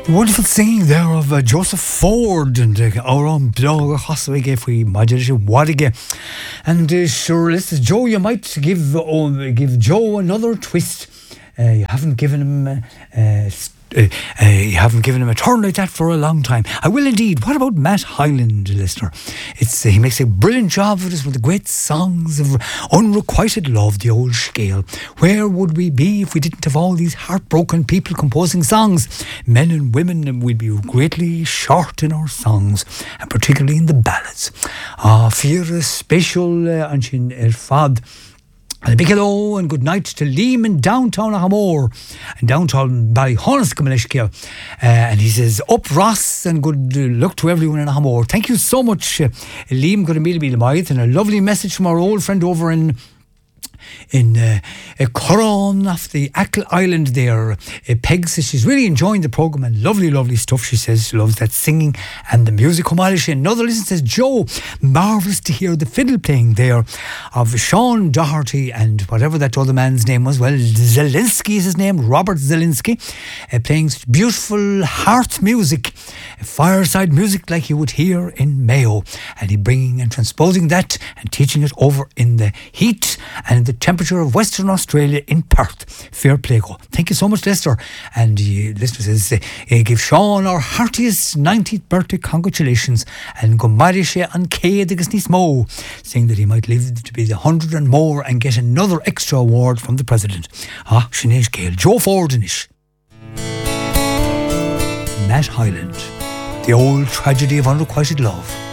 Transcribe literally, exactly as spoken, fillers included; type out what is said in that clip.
Wonderful singing there of uh, Joseph Ford and uh, our own blogger Hoswig if we imagine it what again. And uh, sure, listen, Joe, you might give uh, give Joe another twist. Uh, you haven't given him uh, uh, uh, uh, you haven't given him a turn like that for a long time. I will indeed. What about Matt Hyland, listener? It's uh, he makes a brilliant job of this with the great songs of unrequited love, the old scale. Where would we be if we didn't have all these heartbroken people composing songs? Men and women, and we'd be greatly short in our songs, and particularly in the ballads. Ah, Fiera special uh, Anshin Er Fad. And a big hello and good night to Liam in downtown Ahamore and downtown Ballyhonus. Uh, and he says, up Ross and good luck to everyone in Ahamore. Thank you so much, uh, Liam. Good to meet you, and a lovely message from our old friend over in in uh, uh, Coron off the Achill Island there. Uh, Peg says she's really enjoying the programme and lovely, lovely stuff. She says she loves that singing and the music. Another listener says, Joe, marvellous to hear the fiddle playing there of Sean Doherty and whatever that other man's name was. Well, Zelensky is his name, Robert Zelensky, uh, playing such beautiful heart music, fireside music like you would hear in Mayo. And he bringing and transposing that and teaching it over in the heat and in the temperature of Western Australia in Perth. Fair play go. Thank you so much, Lester. And the uh, listener says, uh, give Sean our heartiest ninetieth birthday congratulations and go marishe an Cade agus ní smó, saying that he might live to be the hundred and more and get another extra award from the President. Ah, Sinead Gale, Joe Fordenish. Matt Hyland, the old tragedy of unrequited love.